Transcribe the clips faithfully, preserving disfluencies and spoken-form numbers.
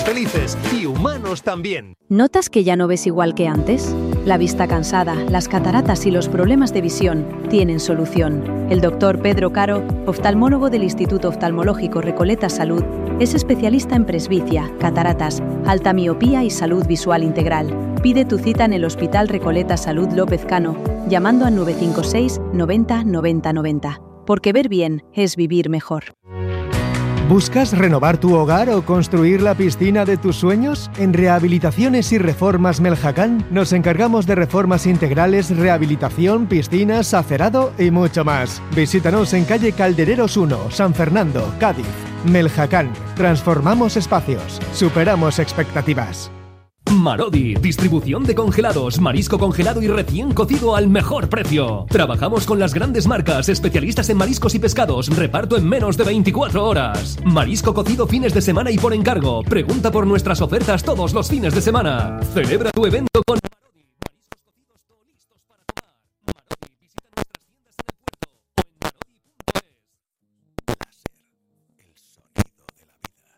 más felices y humanos también. ¿Notas que ya no ves igual que antes? La vista cansada, las cataratas y los problemas de visión tienen solución. El doctor Pedro Caro, oftalmólogo del Instituto Oftalmológico Recoleta Salud, es especialista en presbicia, cataratas, alta miopía y salud visual integral. Pide tu cita en el Hospital Recoleta Salud López Cano, llamando al nueve cinco seis, noventa, noventa, noventa. Porque ver bien es vivir mejor. ¿Buscas renovar tu hogar o construir la piscina de tus sueños? En Rehabilitaciones y Reformas Meljacán nos encargamos de reformas integrales, rehabilitación, piscinas, acerado y mucho más. Visítanos en calle Caldereros uno, San Fernando, Cádiz. Meljacán. Transformamos espacios. Superamos expectativas. Marodi, distribución de congelados, marisco congelado y recién cocido al mejor precio. Trabajamos con las grandes marcas, especialistas en mariscos y pescados, reparto en menos de veinticuatro horas. Marisco cocido fines de semana y por encargo. Pregunta por nuestras ofertas todos los fines de semana. Celebra tu evento con Marodi. Mariscos cocidos todo listos para tomar. Marodi, visita nuestras tiendas en el puerto o en marodi punto es. Láser, el sonido de la vida.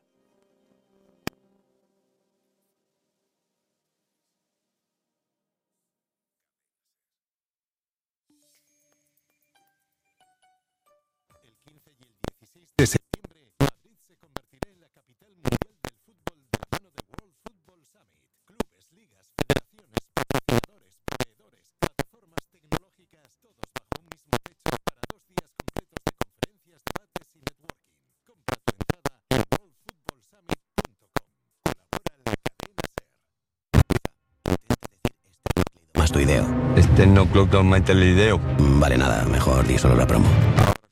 El quince y el dieciséis de septiembre, Madrid se convertirá en la capital mundial del fútbol de la mano de World Football Summit. Clubes, ligas, federaciones, patrocinadores, proveedores, plataformas tecnológicas, todos bajo un mismo techo para dos días completos de conferencias, debates y networking. Compra tu entrada en world football summit punto com. Colabora la cadena SER. Más tu ideo. Este no club de Ideo. Vale, nada, mejor di solo la promo.